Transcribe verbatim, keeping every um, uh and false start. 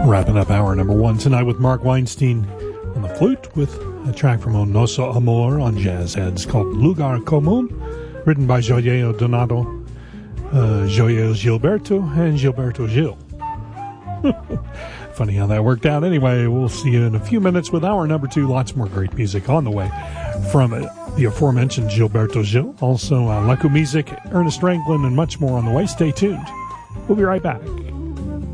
Wrapping up hour number one tonight with Mark Weinstein on the flute with a track from O Nosso Amor on Jazz Heads called Lugar Comum, written by Joyeo Donato, uh, Joyeo Gilberto, and Gilberto Gil. Funny how that worked out. Anyway, we'll see you in a few minutes with hour number two. Lots more great music on the way from uh, the aforementioned Gilberto Gil. Also, uh, Laku Music, Ernest Ranglin, and much more on the way. Stay tuned. We'll be right back.